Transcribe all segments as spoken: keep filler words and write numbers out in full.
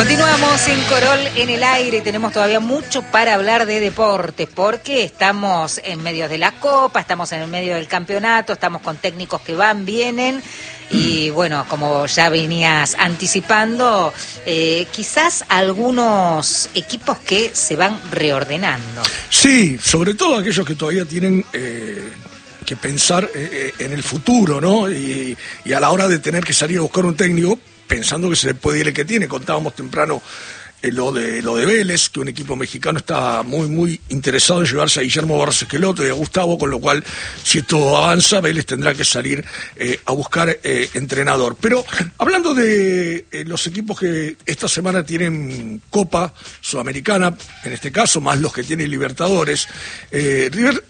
Continuamos en Corol en el aire y tenemos todavía mucho para hablar de deportes porque estamos en medio de la Copa, estamos en el medio del campeonato, estamos con técnicos que van, vienen y bueno, como ya venías anticipando, eh, quizás algunos equipos que se van reordenando. Sí, sobre todo aquellos que todavía tienen eh, que pensar eh, en el futuro, ¿no? Y, y a la hora de tener que salir a buscar un técnico, pensando que se le puede ir el que tiene. Contábamos temprano eh, lo de lo de Vélez, que un equipo mexicano está muy muy interesado en llevarse a Guillermo Barros Esqueloto y a Gustavo, con lo cual, si esto avanza, Vélez tendrá que salir eh, a buscar eh, entrenador. Pero hablando de eh, los equipos que esta semana tienen Copa Sudamericana, en este caso, más los que tienen Libertadores, eh, River,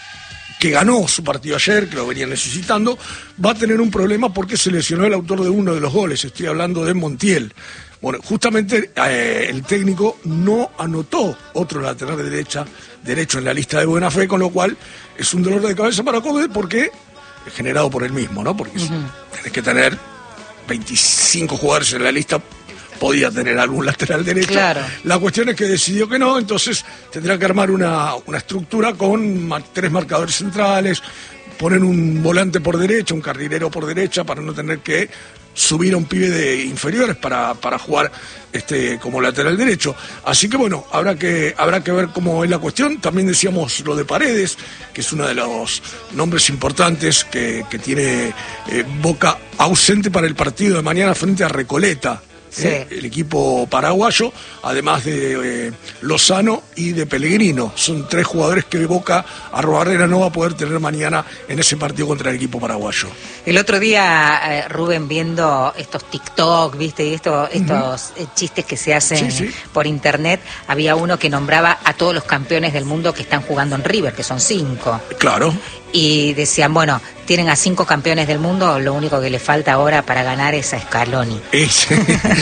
que ganó su partido ayer, que lo venía necesitando, va a tener un problema porque se lesionó el autor de uno de los goles. Estoy hablando de Montiel. Bueno, justamente eh, el técnico no anotó otro lateral de derecha, derecho en la lista de buena fe, con lo cual es un dolor de cabeza para Kobe porque es generado por él mismo, ¿no? Porque uh-huh. tenés que tener veinticinco jugadores en la lista, podía tener algún lateral derecho. Claro. La cuestión es que decidió que no, entonces tendrá que armar una, una estructura con ma- tres marcadores centrales, poner un volante por derecha, un carrilero por derecha, para no tener que subir a un pibe de inferiores para, para jugar este como lateral derecho. Así que bueno, habrá que habrá que ver cómo es la cuestión. También decíamos lo de Paredes, que es uno de los nombres importantes que, que tiene eh, Boca ausente para el partido de mañana frente a Recoleta. Sí. Eh, el equipo paraguayo, además de eh, Lozano y de Pellegrino. Son tres jugadores que Boca Arrobarrena no va a poder tener mañana en ese partido contra el equipo paraguayo. El otro día, eh, Rubén, viendo estos TikTok, ¿viste? Y esto, estos uh-huh. eh, chistes que se hacen sí, sí. por internet, había uno que nombraba a todos los campeones del mundo que están jugando en River, que son cinco. Claro. Y decían, bueno, tienen a cinco campeones del mundo, lo único que le falta ahora para ganar es a Scaloni. Ese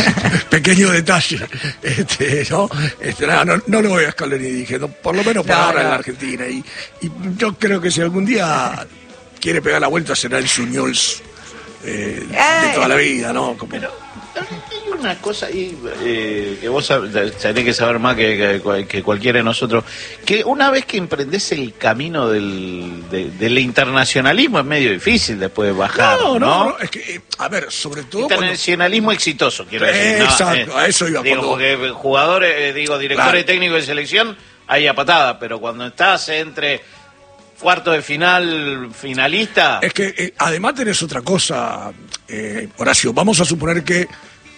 pequeño detalle, este, ¿no? Este, no, no, no lo voy a Scaloni, dije, no, por lo menos por no, ahora no. en la Argentina. Y, y yo creo que si algún día quiere pegar la vuelta será el Suñols eh, de toda la vida, ¿no? Como... Pero hay una cosa ahí eh, que vos tenés que saber más que, que, que cualquiera de nosotros, que una vez que emprendés el camino del, de, del internacionalismo es medio difícil después de bajar, ¿no? No, no, no es que, a ver, sobre todo... Internacionalismo cuando... exitoso, quiero decir. Eh, ¿no? Exacto, eh, a eso iba. Digo, cuando... porque jugadores, eh, digo, directores claro. técnicos de selección, hay a patada, pero cuando estás entre... cuarto de final, finalista. Es que eh, además tenés otra cosa, eh, Horacio. Vamos a suponer que,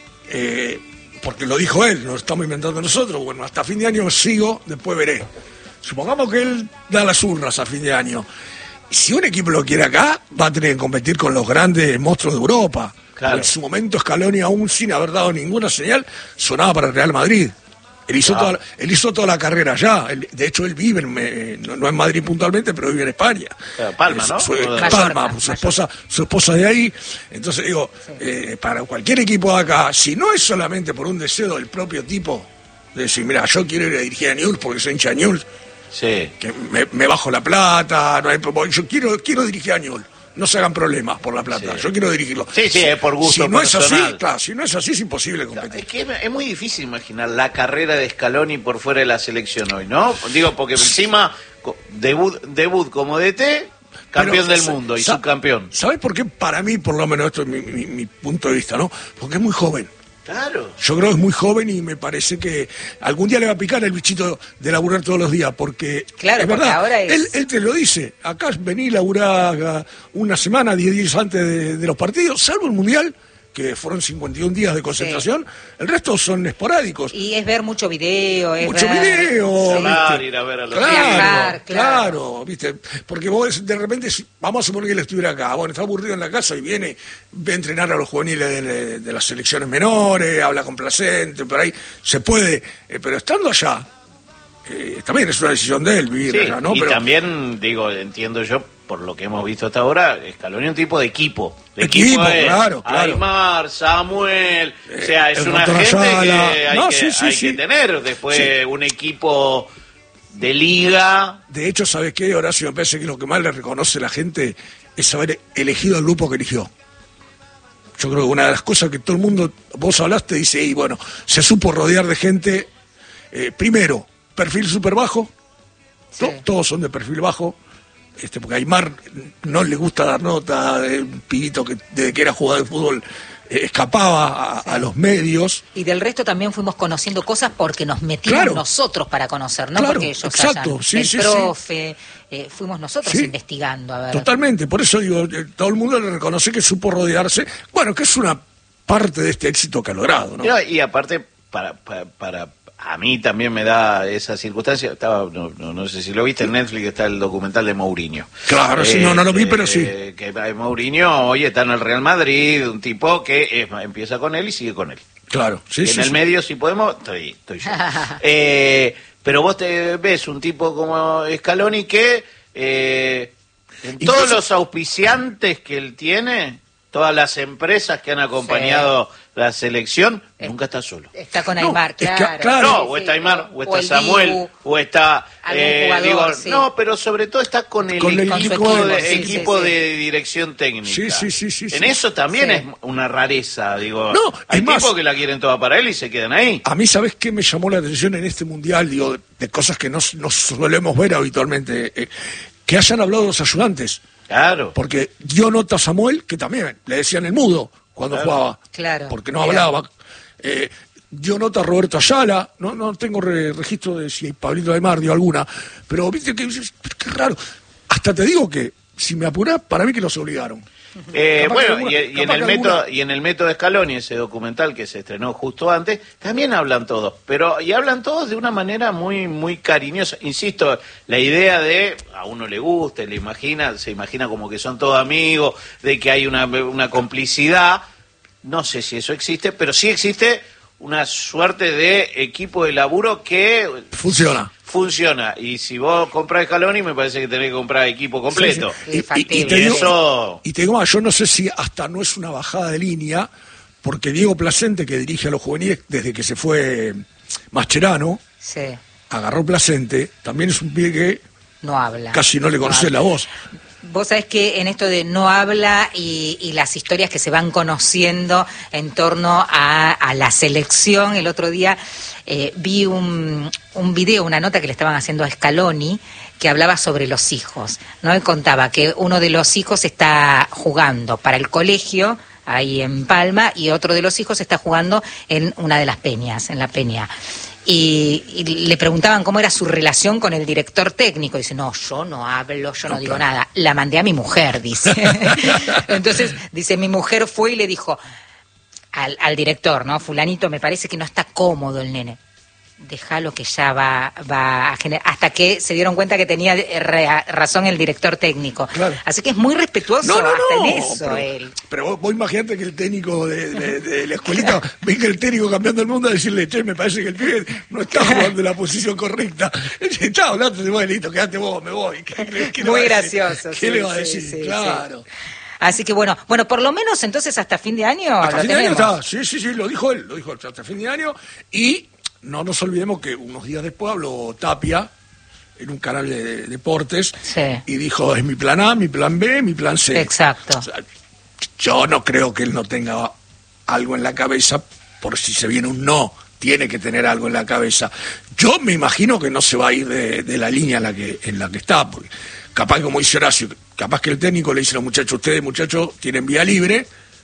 eh, porque lo dijo él, no lo estamos inventando nosotros, bueno, hasta fin de año sigo, después veré. Supongamos que él da las urnas a fin de año. Si un equipo lo quiere acá, va a tener que competir con los grandes monstruos de Europa. Claro. En su momento Scaloni, aún sin haber dado ninguna señal, sonaba para el Real Madrid. Él hizo, ah. toda, él hizo toda la carrera allá. Él, de hecho, él vive, en, eh, no, no en Madrid puntualmente, pero vive en España. Pero Palma, ¿no? Su, su, Palma, su esposa, su esposa de ahí. Entonces, digo, sí. eh, para cualquier equipo de acá, si no es solamente por un deseo del propio tipo, de decir, mira, yo quiero ir a dirigir a Newell's porque soy hincha de Newell's, sí. que me, me bajo la plata, no hay, yo quiero, quiero dirigir a Newell's. No se hagan problemas por la plata, sí. yo quiero dirigirlo. Sí, sí, es por gusto si no personal. Es así, claro, si no es así, es imposible competir. Es que es muy difícil imaginar la carrera de Scaloni por fuera de la selección hoy, ¿no? Digo, porque encima, debut, debut como D T, campeón Pero, del mundo y subcampeón. ¿Sabes por qué? Para mí, por lo menos, esto es mi, mi, mi punto de vista, ¿no? Porque es muy joven. Claro. Yo creo que es muy joven y me parece que algún día le va a picar el bichito de laburar todos los días, porque claro, es verdad, ahora es... él, él te lo dice, acá vení a laburar una semana, diez días antes de, de los partidos, salvo el Mundial, que fueron cincuenta y un días de concentración, sí. el resto son esporádicos. Y es ver mucho video, es mucho ver... video, Solar, ir a ver a los claro, viajar, claro, claro, viste, porque vos de repente, vamos a suponer que él estuviera acá, bueno, está aburrido en la casa y viene, ve a entrenar a los juveniles de, de las selecciones menores, habla con Placente, por ahí se puede, eh, pero estando allá, eh, también es una decisión de él vivir sí, allá, ¿no? Y pero, también, digo, entiendo yo, por lo que hemos visto hasta ahora, Scaloni es un tipo de equipo. De equipo, equipo es claro, claro. Aymar, Samuel, eh, o sea, es una gente Ayala. que hay, no, que, sí, sí, hay sí. que tener. Después sí. un equipo de liga. De hecho, ¿sabes qué, Horacio? Me parece que lo que más le reconoce la gente es haber elegido el grupo que eligió. yo creo que una de las cosas que todo el mundo, vos hablaste, dice, y bueno, se supo rodear de gente, eh, primero, perfil súper bajo, sí. to, todos son de perfil bajo, este, porque a Aimar no le gusta dar nota, de un pibito que desde que era jugador de fútbol eh, escapaba a, sí. a los medios. Y del resto también fuimos conociendo cosas porque nos metimos claro. nosotros para conocer, no claro, porque ellos exacto, hayan, sí, el sí, profe, sí. eh, fuimos nosotros sí. investigando. A ver. Totalmente, por eso digo, todo el mundo le reconoce que supo rodearse, bueno, que es una parte de este éxito que ha logrado, ¿no? No, y aparte, para, para, para a mí también me da esa circunstancia. Estaba, no, no, no sé si lo viste en Netflix, está el documental de Mourinho. Claro, eh, sí, no, no lo vi, pero sí. Eh, que Mourinho hoy está en el Real Madrid, un tipo que es, empieza con él y sigue con él. Claro, sí, sí. En el sí. medio, si podemos, estoy, estoy yo. eh, pero vos te ves un tipo como Scaloni que eh, en Incluso... todos los auspiciantes que él tiene, todas las empresas que han acompañado sí. la selección, eh, nunca está solo. Está con Aimar, no, claro. Es que, claro. No, o está Aimar, o está o Samuel, Dibu, o está... Eh, jugador, digo, sí. No, pero sobre todo está con el con equipo, el equipo, de, sí, equipo sí, de dirección técnica. Sí, sí, sí. sí en sí. eso también sí. es una rareza, digo. No, hay más, tipos que la quieren toda para él y se quedan ahí. A mí, ¿sabés qué me llamó la atención en este mundial? Digo, de, de cosas que no, no solemos ver habitualmente. Eh, que hayan hablado los ayudantes. Claro. Porque dio nota a Samuel, que también le decían el mudo cuando claro. jugaba. Claro. Porque no hablaba. Eh, dio nota a Roberto Ayala, no no tengo re, registro de si Pablito Aimar dio alguna, pero viste que qué raro. Hasta te digo que, si me apurás, para mí que los obligaron. Eh, bueno, alguna, y, y, en el método, y en el método Scaloni, ese documental que se estrenó justo antes, también hablan todos, pero y hablan todos de una manera muy muy cariñosa. Insisto, la idea de a uno le gusta, le imagina, se imagina como que son todos amigos, de que hay una, una complicidad. No sé si eso existe, pero sí existe una suerte de equipo de laburo que funciona. Funciona, y si vos compras Scaloni, me parece que tenés que comprar equipo completo. Sí, sí. Y, y, y, te digo, eso... y te digo más, yo no sé si hasta no es una bajada de línea, porque Diego Placente, que dirige a los juveniles desde que se fue Mascherano, sí. agarró Placente, también es un pibe que no habla. Casi no le conoce no la voz. Vos sabés que en esto de no habla y, y las historias que se van conociendo en torno a, a la selección, el otro día eh, vi un, un video, una nota que le estaban haciendo a Scaloni, que hablaba sobre los hijos, ¿no? Él contaba que uno de los hijos está jugando para el colegio, ahí en Palma, y otro de los hijos está jugando en una de las peñas, en la peña. Y, y le preguntaban cómo era su relación con el director técnico. Y dice, no, yo no hablo, yo no, no digo claro. nada. La mandé a mi mujer, dice. Entonces, dice, mi mujer fue y le dijo al, al director, ¿no? Fulanito, me parece que no está cómodo el nene. Déjalo que ya va, va a generar... Hasta que se dieron cuenta que tenía re, razón el director técnico. Claro. Así que es muy respetuoso no, no, hasta no, en eso pero, él. Pero vos, vos imaginate que el técnico de, de, de la escuelita venga el técnico campeón del mundo a decirle, che, me parece que el pibe no está jugando en la posición correcta. Chao, hablate de vos, listo, quedate vos, me voy. ¿Qué, qué muy gracioso. ¿Qué sí, le va a sí, decir? Sí, claro. Sí. Así que bueno, bueno, por lo menos entonces hasta fin de año hasta lo fin tenemos. de año está, sí, sí, sí, lo dijo él, lo dijo hasta fin de año. Y no nos olvidemos que unos días después habló Tapia en un canal de deportes sí. y dijo, es mi plan A, mi plan B, mi plan C. Exacto. O sea, yo no creo que él no tenga algo en la cabeza, por si se viene un no, tiene que tener algo en la cabeza. Yo me imagino que no se va a ir de, de la línea en la que en la que está, porque capaz, como dice Horacio, capaz que el técnico le dice a los muchachos, ustedes muchachos tienen vía libre,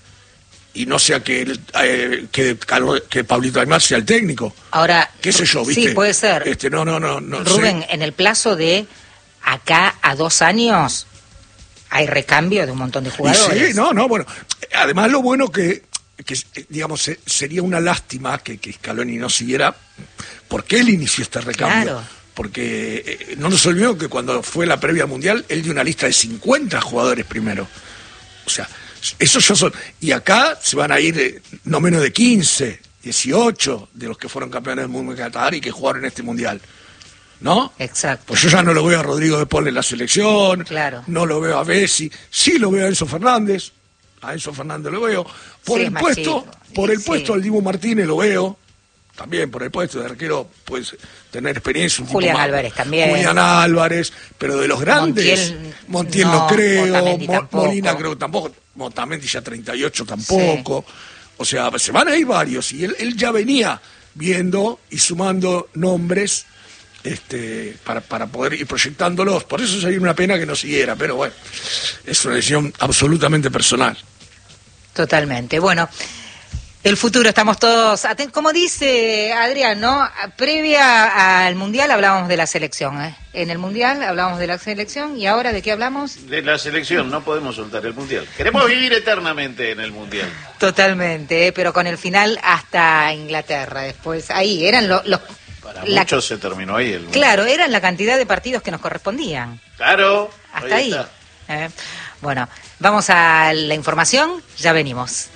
y no sea que eh, que, que Pablito Aimar sea el técnico. Ahora, qué sé yo, ¿viste? Sí, puede ser. Este, no, no, no, no Rubén, sé. En el plazo de acá a dos años hay recambio de un montón de jugadores. Y sí, no, no, bueno. Además, lo bueno que, que digamos, sería una lástima que, que Scaloni no siguiera, porque él inició este recambio. Claro. Porque eh, no nos olvidemos que cuando fue la previa mundial, él dio una lista de cincuenta jugadores primero. O sea, esos ya son. Y acá se van a ir eh, no menos de quince, dieciocho de los que fueron campeones del mundo en Qatar y que jugaron en este mundial. ¿No? Exacto. Pues yo ya no lo veo a Rodrigo de Paul en la selección. Claro. No lo veo a Messi. Sí lo veo a Enzo Fernández. A Enzo Fernández lo veo. Por sí, el puesto, chico. por el sí. puesto al Dibu Martínez lo veo. también por el puesto de arquero puedes tener experiencia. Un Julián tipo más, Álvarez también. Julián Álvarez, pero de los grandes, Montiel, Montiel no, no creo, Mo, Molina creo que tampoco, Otamendi ya treinta y ocho tampoco. Sí. O sea, se van a ir varios, y él, él ya venía viendo y sumando nombres este, para, para poder ir proyectándolos. Por eso sería una pena que no siguiera, pero bueno, es una decisión absolutamente personal. Totalmente. Bueno, el futuro, estamos todos atentos. Como dice Adrián, ¿no? Previa al Mundial hablábamos de la selección, ¿eh? En el Mundial hablábamos de la selección, y ahora ¿de qué hablamos? De la selección, no podemos soltar el Mundial. Queremos vivir eternamente en el Mundial. Totalmente, ¿eh? Pero con el final hasta Inglaterra después. Ahí eran lo, los... Para la... muchos se terminó ahí el Mundial. Claro, eran la cantidad de partidos que nos correspondían. Claro. Hasta ahí. ahí. ¿Eh? Bueno, vamos a la información, ya venimos.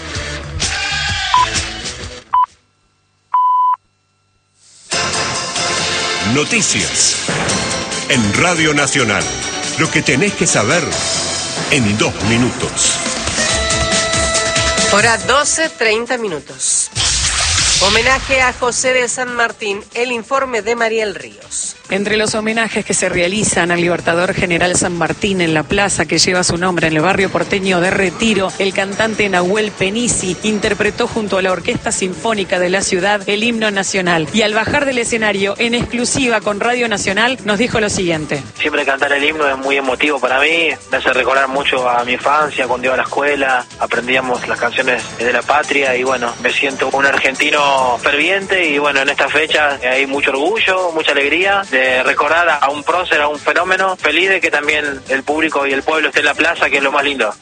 Noticias en Radio Nacional. Lo que tenés que saber en dos minutos. Hora doce, treinta minutos. Homenaje a José de San Martín, el informe de Mariel Ríos. Entre los homenajes que se realizan al Libertador General San Martín en la plaza que lleva su nombre en el barrio porteño de Retiro, el cantante Nahuel Penisi interpretó junto a la Orquesta Sinfónica de la ciudad el himno nacional. Y al bajar del escenario, en exclusiva con Radio Nacional, nos dijo lo siguiente. Siempre cantar el himno es muy emotivo para mí, me hace recordar mucho a mi infancia, cuando iba a la escuela, aprendíamos las canciones de la patria y bueno, me siento un argentino ferviente y bueno, en esta fecha hay mucho orgullo, mucha alegría de recordar a un prócer, a un fenómeno, feliz de que también el público y el pueblo esté en la plaza, que es lo más lindo.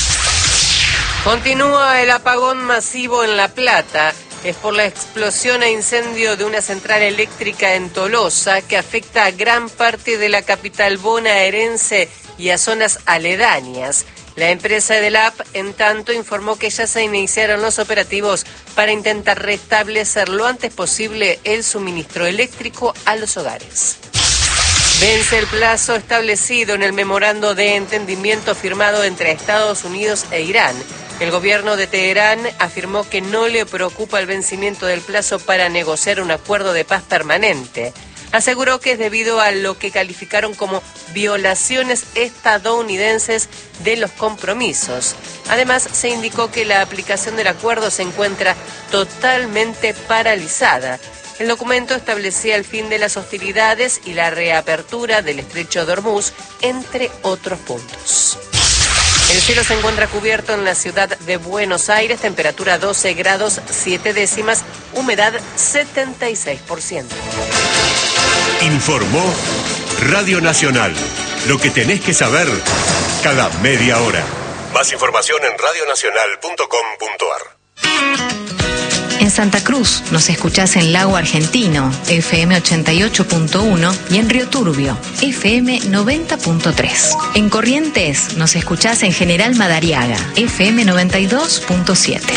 Continúa el apagón masivo en La Plata. Es por la explosión e incendio de una central eléctrica en Tolosa que afecta a gran parte de la capital bonaerense y a zonas aledañas. La empresa Edelap, en tanto, informó que ya se iniciaron los operativos para intentar restablecer lo antes posible el suministro eléctrico a los hogares. Vence el plazo establecido en el memorando de entendimiento firmado entre Estados Unidos e Irán. El gobierno de Teherán afirmó que no le preocupa el vencimiento del plazo para negociar un acuerdo de paz permanente. Aseguró que es debido a lo que calificaron como violaciones estadounidenses de los compromisos. Además, se indicó que la aplicación del acuerdo se encuentra totalmente paralizada. El documento establecía el fin de las hostilidades y la reapertura del estrecho de Hormuz, entre otros puntos. El cielo se encuentra cubierto en la ciudad de Buenos Aires, temperatura doce grados siete décimas, humedad setenta y seis por ciento. Informó Radio Nacional. Lo que tenés que saber cada media hora. Más información en radio nacional punto com punto a r. En Santa Cruz nos escuchás en Lago Argentino, F M ochenta y ocho punto uno, y en Río Turbio, F M noventa punto tres. En Corrientes nos escuchás en General Madariaga, F M noventa y dos punto siete.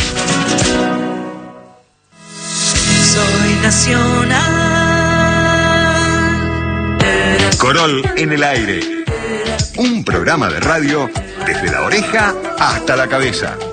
Soy nacional. Corol en el aire. Un programa de radio desde la oreja hasta la cabeza.